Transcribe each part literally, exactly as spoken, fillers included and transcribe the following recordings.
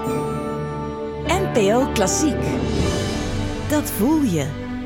N P O Klassiek. Dat voel je.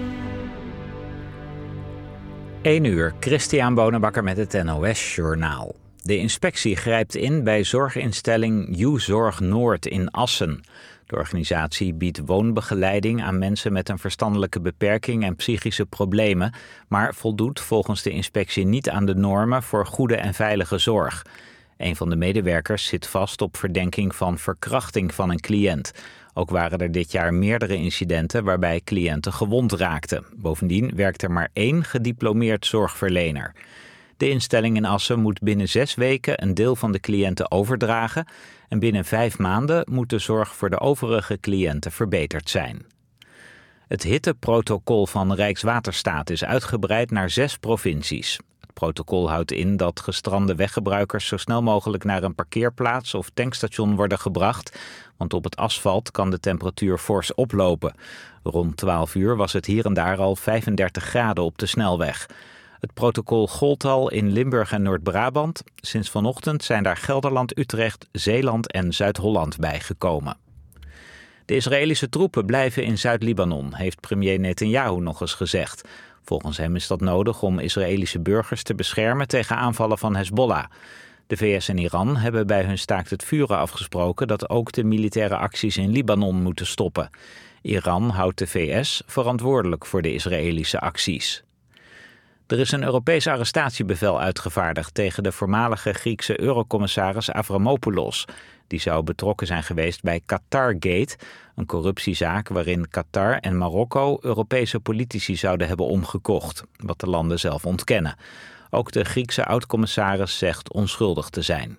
één uur, Christian Bonenbakker met het N O S-journaal. De inspectie grijpt in bij zorginstelling U-Zorg Noord in Assen. De organisatie biedt woonbegeleiding aan mensen met een verstandelijke beperking en psychische problemen, maar voldoet volgens de inspectie niet aan de normen voor goede en veilige zorg. Een van de medewerkers zit vast op verdenking van verkrachting van een cliënt. Ook waren er dit jaar meerdere incidenten waarbij cliënten gewond raakten. Bovendien werkt er maar één gediplomeerd zorgverlener. De instelling in Assen moet binnen zes weken een deel van de cliënten overdragen en binnen vijf maanden moet de zorg voor de overige cliënten verbeterd zijn. Het hitteprotocol van Rijkswaterstaat is uitgebreid naar zes provincies. Het protocol houdt in dat gestrande weggebruikers zo snel mogelijk naar een parkeerplaats of tankstation worden gebracht, want op het asfalt kan de temperatuur fors oplopen. Rond twaalf uur was het hier en daar al vijfendertig graden op de snelweg. Het protocol gold al in Limburg en Noord-Brabant. Sinds vanochtend zijn daar Gelderland, Utrecht, Zeeland en Zuid-Holland bijgekomen. De Israëlische troepen blijven in Zuid-Libanon, heeft premier Netanyahu nog eens gezegd. Volgens hem is dat nodig om Israëlische burgers te beschermen tegen aanvallen van Hezbollah. De V S en Iran hebben bij hun staakt het vuren afgesproken dat ook de militaire acties in Libanon moeten stoppen. Iran houdt de V S verantwoordelijk voor de Israëlische acties. Er is een Europees arrestatiebevel uitgevaardigd tegen de voormalige Griekse eurocommissaris Avramopoulos. Die zou betrokken zijn geweest bij Qatargate, een corruptiezaak waarin Qatar en Marokko Europese politici zouden hebben omgekocht, wat de landen zelf ontkennen. Ook de Griekse oud-commissaris zegt onschuldig te zijn.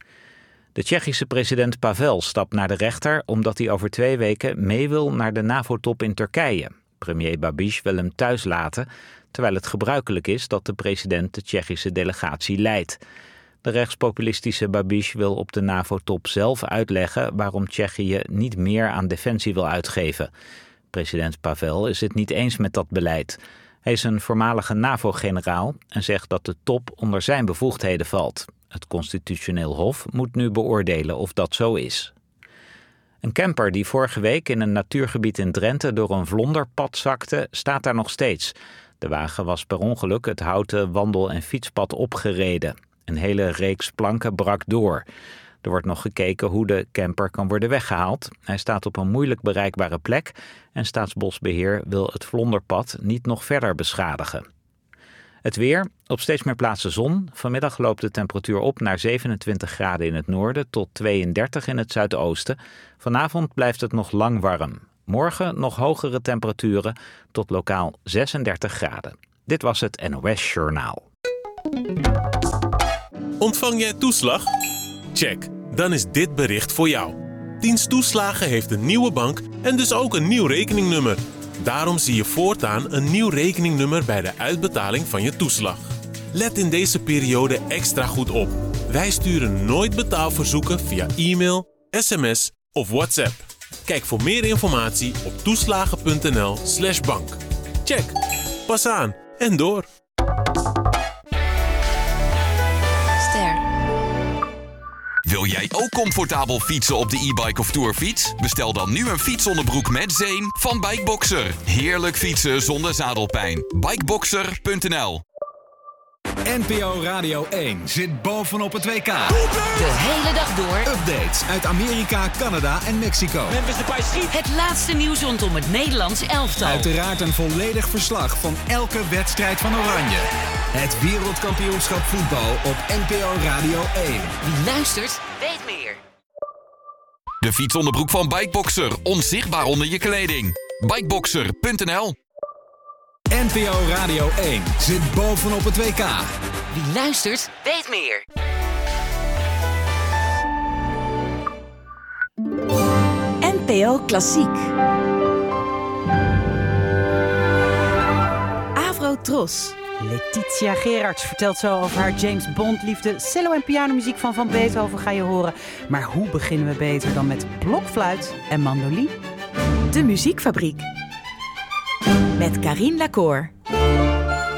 De Tsjechische president Pavel stapt naar de rechter omdat hij over twee weken mee wil naar de NAVO-top in Turkije. Premier Babiš wil hem thuis laten, terwijl het gebruikelijk is dat de president de Tsjechische delegatie leidt. De rechtspopulistische Babiš wil op de NAVO-top zelf uitleggen waarom Tsjechië niet meer aan defensie wil uitgeven. President Pavel is het niet eens met dat beleid. Hij is een voormalige NAVO-generaal en zegt dat de top onder zijn bevoegdheden valt. Het Constitutioneel Hof moet nu beoordelen of dat zo is. Een camper die vorige week in een natuurgebied in Drenthe door een vlonderpad zakte, staat daar nog steeds. De wagen was per ongeluk het houten wandel- en fietspad opgereden. Een hele reeks planken brak door. Er wordt nog gekeken hoe de camper kan worden weggehaald. Hij staat op een moeilijk bereikbare plek en Staatsbosbeheer wil het vlonderpad niet nog verder beschadigen. Het weer, op steeds meer plaatsen zon. Vanmiddag loopt de temperatuur op naar zevenentwintig graden in het noorden tot tweeëndertig in het zuidoosten. Vanavond blijft het nog lang warm. Morgen nog hogere temperaturen tot lokaal zesendertig graden. Dit was het N O S-journaal. Ontvang jij toeslag? Check, dan is dit bericht voor jou. Dienst Toeslagen heeft een nieuwe bank en dus ook een nieuw rekeningnummer. Daarom zie je voortaan een nieuw rekeningnummer bij de uitbetaling van je toeslag. Let in deze periode extra goed op. Wij sturen nooit betaalverzoeken via e-mail, sms of WhatsApp. Kijk voor meer informatie op toeslagen.nl slash bank. Check, pas aan en door. Ster. Wil jij ook comfortabel fietsen op de e-bike of tourfiets? Bestel dan nu een fietsonderbroek met zeem van Bikeboxer. Heerlijk fietsen zonder zadelpijn. Bikeboxer punt n l. N P O Radio één zit bovenop het W K. De hele dag door. Updates uit Amerika, Canada en Mexico. Het laatste nieuws rondom het Nederlands elftal. Uiteraard een volledig verslag van elke wedstrijd van Oranje. Het wereldkampioenschap voetbal op N P O Radio één. Wie luistert, weet meer. De fietsonderbroek van Bikeboxer. Onzichtbaar onder je kleding. Bikeboxer punt n l. N P O Radio één zit bovenop het W K. Wie luistert, weet meer. N P O Klassiek. Avro Tros. Letitia Gerards vertelt zo over haar James Bond liefde. Cello en pianomuziek van Van Beethoven ga je horen. Maar hoe beginnen we beter dan met blokfluit en mandoline? De Muziekfabriek. Met Karine Lacour.